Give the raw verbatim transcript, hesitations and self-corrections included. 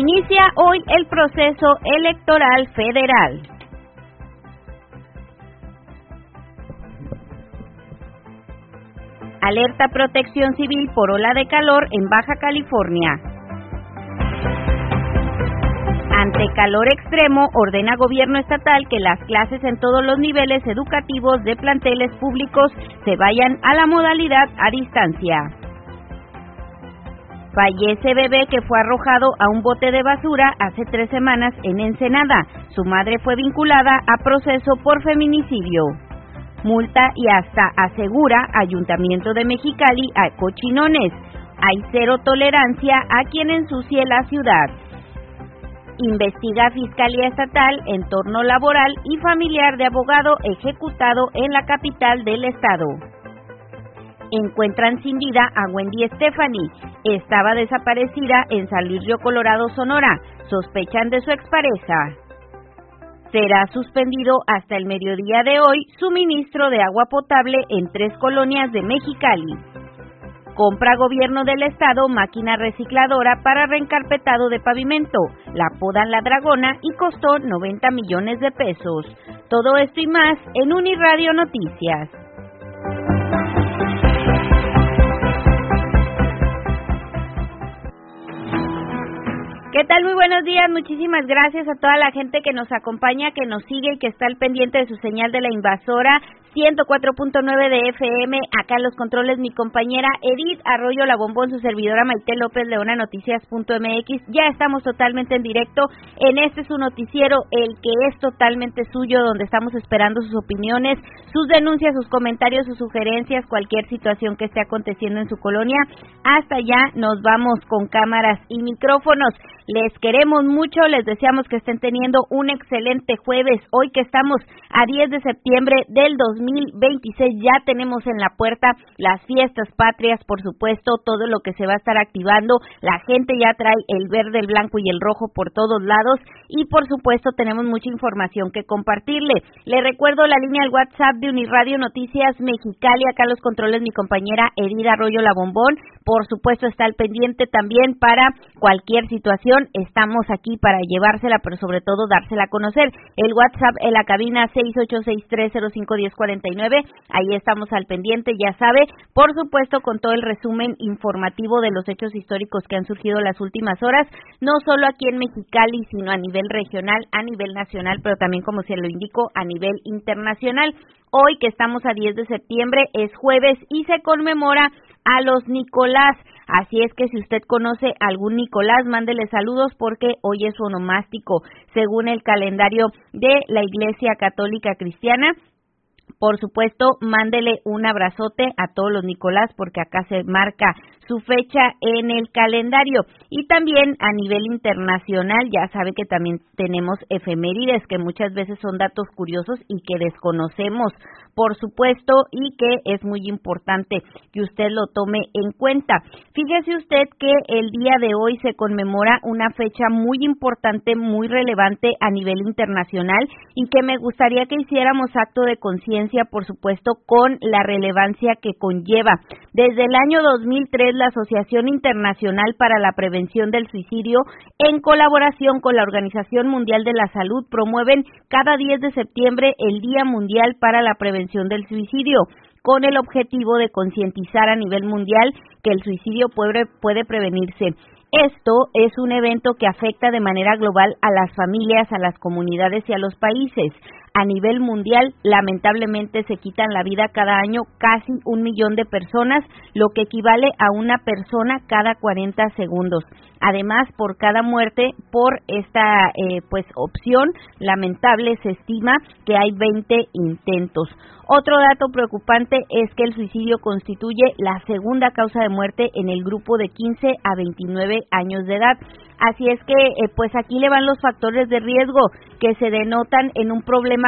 Inicia hoy el proceso electoral federal. Alerta Protección Civil por ola de calor en Baja California. Ante calor extremo, ordena gobierno estatal que las clases en todos los niveles educativos de planteles públicos se vayan a la modalidad a distancia. Fallece bebé que fue arrojado a un bote de basura hace tres semanas en Ensenada. Su madre fue vinculada a proceso por feminicidio. Multa y hasta asegura Ayuntamiento de Mexicali a cochinones. Hay cero tolerancia a quien ensucie la ciudad. Investiga Fiscalía Estatal entorno laboral y familiar de abogado ejecutado en la capital del estado. Encuentran sin vida a Wendy Stephanie. Estaba desaparecida en San Luis Río Colorado, Sonora. Sospechan de su expareja. Será suspendido hasta el mediodía de hoy suministro de agua potable en tres colonias de Mexicali. Compra gobierno del estado máquina recicladora para reencarpetado de pavimento. La apodan La Dragona y costó noventa millones de pesos. Todo esto y más en Uniradio Noticias. ¿Qué tal? Muy buenos días, muchísimas gracias a toda la gente que nos acompaña, que nos sigue y que está al pendiente de su señal de la invasora ciento cuatro punto nueve de F M, acá en los controles mi compañera Edith Arroyo La Bombón, su servidora Maite López Leona, noticias punto M X, ya estamos totalmente en directo en este su noticiero, el que es totalmente suyo, donde estamos esperando sus opiniones, sus denuncias, sus comentarios, sus sugerencias, cualquier situación que esté aconteciendo en su colonia. Hasta allá nos vamos con cámaras y micrófonos. Les queremos mucho, les deseamos que estén teniendo un excelente jueves, hoy que estamos a diez de septiembre del dos mil veintiséis, ya tenemos en la puerta las fiestas patrias, por supuesto, todo lo que se va a estar activando, la gente ya trae el verde, el blanco y el rojo por todos lados y por supuesto tenemos mucha información que compartirle. Le recuerdo la línea al WhatsApp de Uniradio Noticias Mexicali, acá los controles mi compañera Edith Arroyo La Bombón, por supuesto está al pendiente también para cualquier situación, estamos aquí para llevársela, pero sobre todo dársela a conocer. El WhatsApp en la cabina seis ocho seis tres cero cinco uno cero cuatro nueve, ahí estamos al pendiente, ya sabe, por supuesto con todo el resumen informativo de los hechos históricos que han surgido las últimas horas, no solo aquí en Mexicali, sino a nivel regional, a nivel nacional, pero también, como se lo indico, a nivel internacional. Hoy que estamos a diez de septiembre es jueves y se conmemora a los Nicolás, así es que si usted conoce algún Nicolás, mándele saludos porque hoy es su onomástico, según el calendario de la Iglesia Católica Cristiana. Por supuesto, mándele un abrazote a todos los Nicolás porque acá se marca su fecha en el calendario. Y también a nivel internacional, ya sabe que también tenemos efemérides que muchas veces son datos curiosos y que desconocemos, por supuesto, y que es muy importante que usted lo tome en cuenta. Fíjese usted que el día de hoy se conmemora una fecha muy importante, muy relevante a nivel internacional y que me gustaría que hiciéramos acto de conciencia, por supuesto, con la relevancia que conlleva. Desde el año dos mil tres, la Asociación Internacional para la Prevención del Suicidio, en colaboración con la Organización Mundial de la Salud, promueven cada diez de septiembre el Día Mundial para la Prevención del Suicidio, con el objetivo de concientizar a nivel mundial que el suicidio puede, puede prevenirse. Esto es un evento que afecta de manera global a las familias, a las comunidades y a los países. A nivel mundial, lamentablemente se quitan la vida cada año casi un millón de personas, lo que equivale a una persona cada cuarenta segundos. Además, por cada muerte por esta eh, pues opción lamentable se estima que hay veinte intentos. Otro dato preocupante es que el suicidio constituye la segunda causa de muerte en el grupo de quince a veintinueve años de edad. Así es que, eh, pues aquí le van los factores de riesgo que se denotan en un problema